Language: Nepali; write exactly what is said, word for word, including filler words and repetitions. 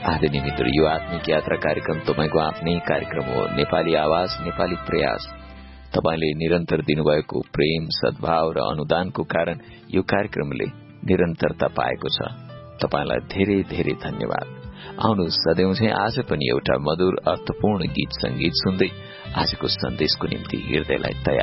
आदि निमित्त यो आत्मिक यात्रा कार्यक्रम तपाईको आफ्नै कार्यक्रम हो। नेपाली आवाज, नेपाली प्रयास। तपाईले निरन्तर दिनुभएको प्रेम, सद्भाव र अनुदानको कारण यो कार्यक्रमले निरन्तरता पाएको छ। तपाईलाई धेरै धेरै धन्यवाद। आउनु सधैँ चाहिँ आज पनि एउटा मधुर अर्थपूर्ण गीत संगीत सुन्दै आजको सन्देशको निम्ति हृदयलाई तयार